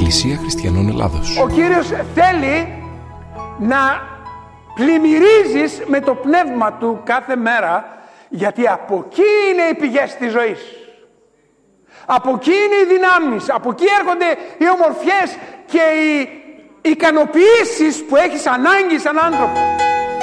Εκκλησία Χριστιανών Ελλάδος. Ο Κύριος θέλει να πλημμυρίζεις με το πνεύμα Του κάθε μέρα, γιατί από εκεί είναι οι πηγές της ζωής. Από εκεί είναι οι δυνάμεις, από εκεί έρχονται οι ομορφιές και οι ικανοποιήσεις που έχεις ανάγκη σαν άνθρωπο.